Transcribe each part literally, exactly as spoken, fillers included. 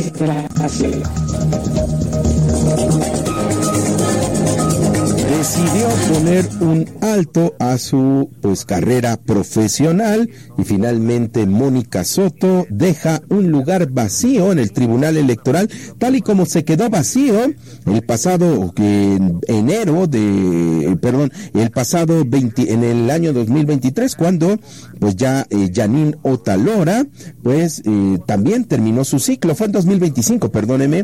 Decidió poner un alto a su pues carrera profesional y finalmente Mónica Soto deja un lugar vacío en el Tribunal Electoral, tal y como se quedó vacío el pasado eh, enero de, perdón, el pasado veinte, en el año dos mil veintitrés, cuando pues ya eh, Janine Otalora pues eh, también terminó su ciclo. Fue en dos mil veinticinco, perdóneme,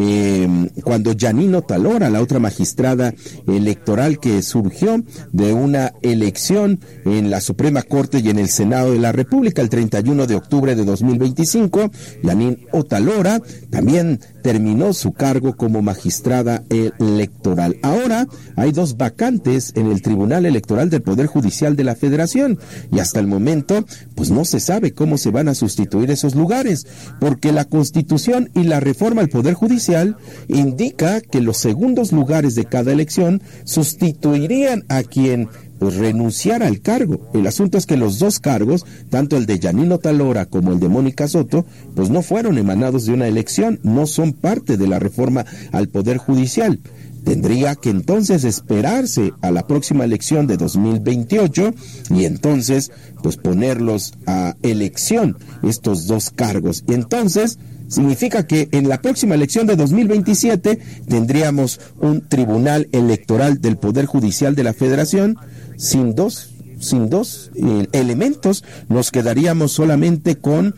eh, cuando Janine Otalora, la otra magistrada electoral que surgió de una elección en la Suprema Corte y en el Senado de la República el treinta y uno de octubre de dos mil veinticinco, Janine Otalora también terminó su cargo como magistrada electoral. Ahora hay dos vacantes en el Tribunal Electoral del Poder Judicial de la Federación y hasta el momento pues no se sabe cómo se van a sustituir esos lugares, porque la Constitución y la reforma al Poder Judicial indica que los segundos lugares de cada elección sustituirían a quien pues renunciara al cargo. El asunto es que los dos cargos, tanto el de Janine Otalora como el de Mónica Soto, pues no fueron emanados de una elección, no son parte de la reforma al Poder Judicial. Tendría que entonces esperarse a la próxima elección de dos mil veintiocho y entonces pues ponerlos a elección estos dos cargos. Y entonces significa que en la próxima elección de dos mil veintisiete tendríamos un Tribunal Electoral del Poder Judicial de la Federación sin dos, sin dos eh, elementos. Nos quedaríamos solamente con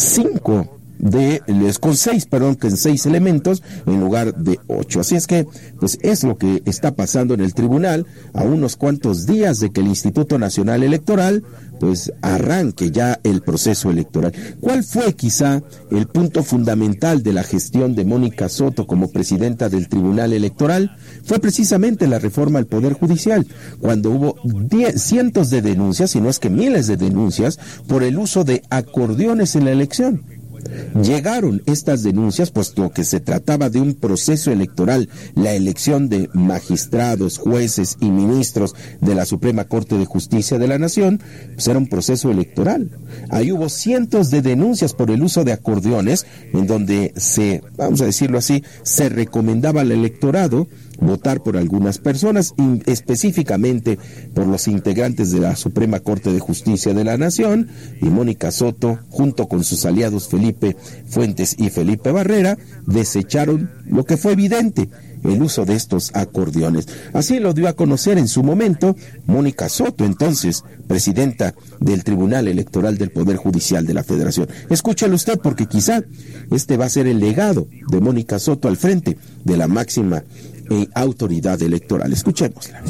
cinco de les con seis, perdón, con seis elementos en lugar de ocho. Así es que, pues es lo que está pasando en el tribunal a unos cuantos días de que el Instituto Nacional Electoral pues arranque ya el proceso electoral. ¿Cuál fue quizá el punto fundamental de la gestión de Mónica Soto como presidenta del Tribunal Electoral? Fue precisamente la reforma al Poder Judicial, cuando hubo diez, cientos de denuncias, si no es que miles de denuncias, por el uso de acordeones en la elección. Llegaron estas denuncias puesto que se trataba de un proceso electoral, la elección de magistrados, jueces y ministros de la Suprema Corte de Justicia de la Nación, pues era un proceso electoral. Ahí hubo cientos de denuncias por el uso de acordeones, en donde se, vamos a decirlo así, se recomendaba al electorado votar por algunas personas, específicamente por los integrantes de la Suprema Corte de Justicia de la Nación, y Mónica Soto, junto con sus aliados Felipe Fuentes y Felipe Barrera, desecharon lo que fue evidente, el uso de estos acordeones. Así lo dio a conocer en su momento Mónica Soto, entonces presidenta del Tribunal Electoral del Poder Judicial de la Federación. Escúchalo usted, porque quizá este va a ser el legado de Mónica Soto al frente de la máxima eh, autoridad electoral. Escuchémosla.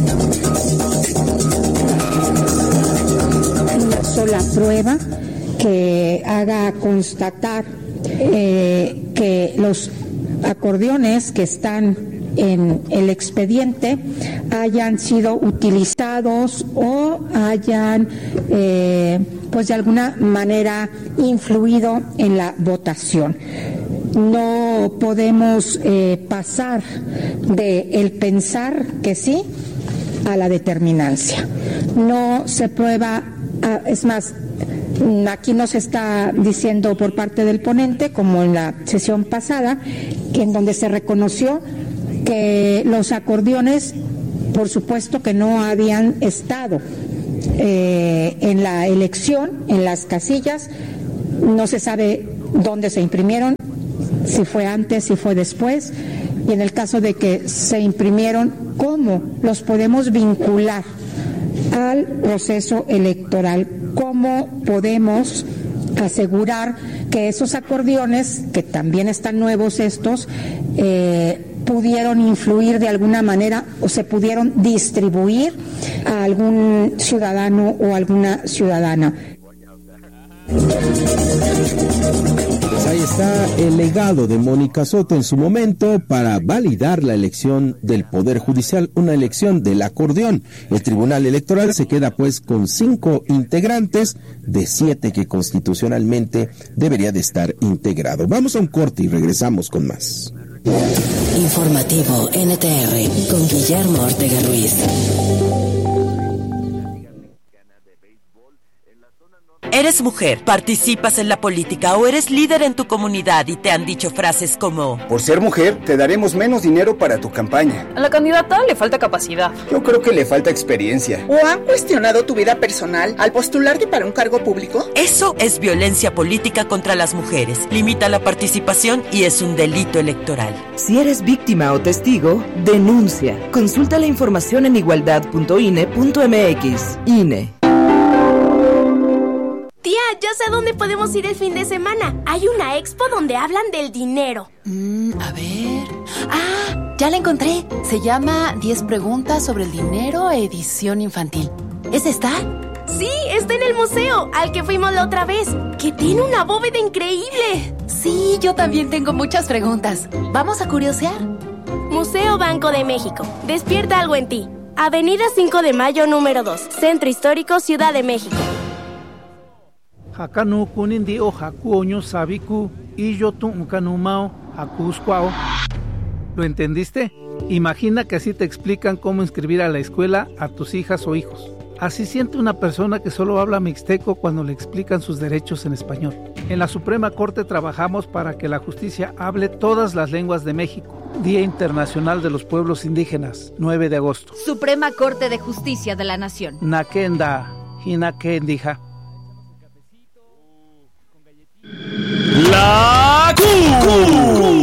Una sola prueba que haga constatar eh, que los acordeones que están en el expediente hayan sido utilizados o hayan eh, pues de alguna manera influido en la votación. No podemos eh, pasar de el pensar que sí a la determinancia. No se prueba, ah, es más, aquí nos está diciendo por parte del ponente, como en la sesión pasada, que en donde se reconoció que los acordeones, por supuesto que no habían estado eh, en la elección, en las casillas, no se sabe dónde se imprimieron, si fue antes, si fue después, y en el caso de que se imprimieron, ¿cómo los podemos vincular al proceso electoral? ¿Cómo podemos asegurar que esos acordeones, que también están nuevos estos, eh, pudieron influir de alguna manera o se pudieron distribuir a algún ciudadano o alguna ciudadana? Pues ahí está el legado de Mónica Soto en su momento para validar la elección del Poder Judicial, una elección del acordeón. El Tribunal Electoral se queda pues con cinco integrantes de siete que constitucionalmente debería de estar integrado. Vamos a un corte y regresamos con más. Informativo N T R con Guillermo Ortega Ruiz. Eres mujer, participas en la política o eres líder en tu comunidad y te han dicho frases como: por ser mujer, te daremos menos dinero para tu campaña. A la candidata le falta capacidad. Yo creo que le falta experiencia. ¿O han cuestionado tu vida personal al postularte para un cargo público? Eso es violencia política contra las mujeres. Limita la participación y es un delito electoral. Si eres víctima o testigo, denuncia. Consulta la información en igualdad punto i n e punto m x. I N E. Tía, ya sé a dónde podemos ir el fin de semana. Hay una expo donde hablan del dinero. Mm, a ver... ¡Ah! Ya la encontré. Se llama diez preguntas sobre el dinero, edición infantil. ¿Es esta? Sí, está en el museo, al que fuimos la otra vez, que tiene una bóveda increíble. Sí, yo también tengo muchas preguntas. ¿Vamos a curiosear? Museo Banco de México. Despierta algo en ti. Avenida cinco de Mayo, número dos. Centro Histórico, Ciudad de México. Hakanu kunindi o hakuoño sabiku y yo tu unkanumao hakuskwao. ¿Lo entendiste? Imagina que así te explican cómo inscribir a la escuela a tus hijas o hijos. Así siente una persona que solo habla mixteco cuando le explican sus derechos en español. En la Suprema Corte trabajamos para que la justicia hable todas las lenguas de México. Día Internacional de los Pueblos Indígenas, nueve de agosto. Suprema Corte de Justicia de la Nación. Nakenda, hinakendija. La Q.